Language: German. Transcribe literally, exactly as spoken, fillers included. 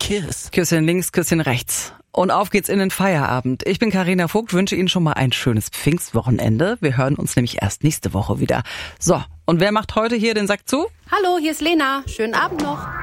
Kiss. Küsschen links, Küsschen rechts. Und auf geht's in den Feierabend. Ich bin Carina Vogt, wünsche Ihnen schon mal ein schönes Pfingstwochenende. Wir hören uns nämlich erst nächste Woche wieder. So, und wer macht heute hier den Sack zu? Hallo, hier ist Lena. Schönen Abend noch.